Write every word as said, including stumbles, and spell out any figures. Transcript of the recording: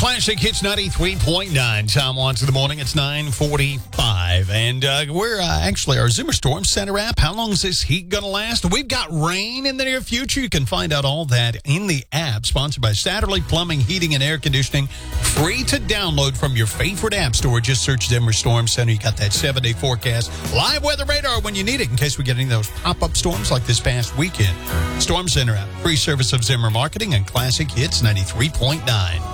Classic Hits ninety-three point nine. Time on to the morning. It's nine forty-five. And uh, we're uh, actually our Zimmer Storm Center app. How long is this heat going to last? We've got rain in the near future. You can find out all that in the app. Sponsored by Satterley Plumbing, Heating, and Air Conditioning. Free to download from your favorite app store. Just search Zimmer Storm Center. You got that seven-day forecast. Live weather radar when you need it in case we get any of those pop-up storms like this past weekend. Storm Center app. Free service of Zimmer Marketing and Classic Hits ninety-three point nine.